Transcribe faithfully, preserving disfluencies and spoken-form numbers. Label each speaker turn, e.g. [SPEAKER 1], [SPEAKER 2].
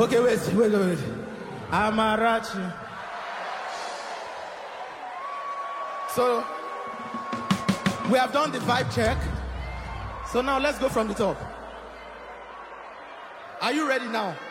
[SPEAKER 1] Okay, wait, wait, wait. Amarachi. So, we have done the vibe check. So now let's go from the top. Are you ready now?